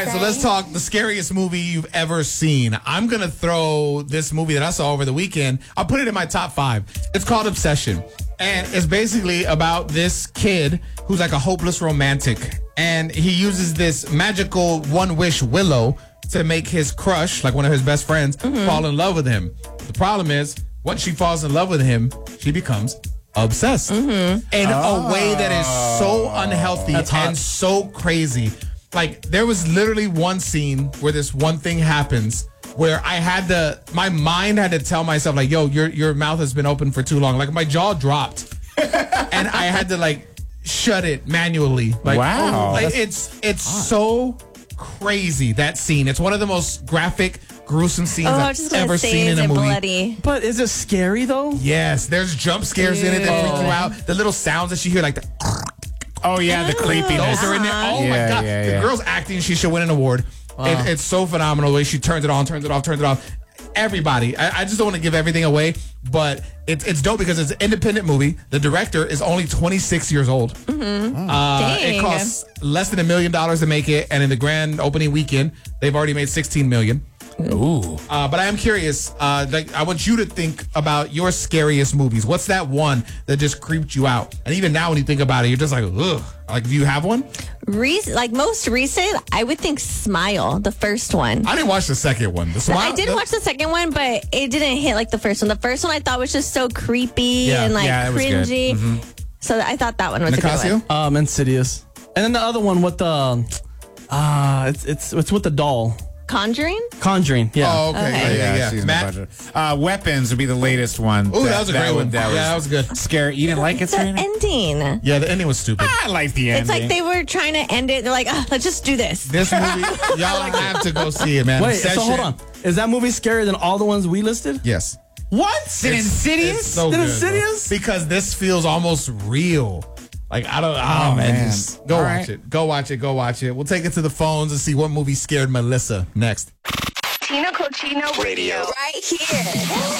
right, so let's talk the scariest movie you've ever seen. I'm going to throw this movie that I saw over the weekend. I'll put it in my top 5. It's called Obsession. And it's basically about this kid who's like a hopeless romantic. And he uses this magical one wish willow to make his crush, like one of his best friends, fall in love with him. The problem is, once she falls in love with him, she becomes obsessed in a way that is so unhealthy and so crazy. Like, there was literally one scene where this one thing happens where my mind had to tell myself, like, yo, your mouth has been open for too long. Like, my jaw dropped and I had to, like, shut it manually. Like, wow. Like, it's so crazy, that scene. It's one of the most graphic, gruesome scenes I've ever seen in a movie. Bloody. But is it scary, though? Yes, there's jump scares in it that freak you out. The little sounds that you hear, like the... Oh, yeah, the creepiness. Those are in there. Oh, my God. The girl's acting. She should win an award. It's so phenomenal the way she turns it on, turns it off, turns it off. Everybody. I just don't want to give everything away, but it's dope because it's an independent movie. The director is only 26 years old. It costs less than $1 million to make it, and in the grand opening weekend, they've already made $16 million. Ooh. But I am curious. I want you to think about your scariest movies. What's that one that just creeped you out? And even now, when you think about it, you're just like, ugh. Like, do you have one? Most recent, I would think Smile, the first one. I didn't watch the second one. I did watch the second one, but it didn't hit like the first one. The first one I thought was just so creepy and like cringy. So I thought that one was Nicasio? a good one. Insidious. And then the other one with the it's with the doll. Conjuring? Yeah. Oh, okay. Yeah. Matt? Weapons would be the latest one. Oh, that was a great one. That was good. Scary. You didn't like it, The Serena? ending. Yeah, the ending was stupid. I like the ending. It's like they were trying to end it. They're like, let's just do this. This movie, y'all have to go see it, man. Wait, Obsession. so hold on. Is that movie scarier than all the ones we listed? Yes. What? Insidious? It's so Did good, Insidious? bro. Because this feels almost real. Like, I don't... Oh, man. Just go watch it. Go watch it. Go watch it. We'll take it to the phones and see what movie scared Melissa next. Tino Cochino Radio. Right here.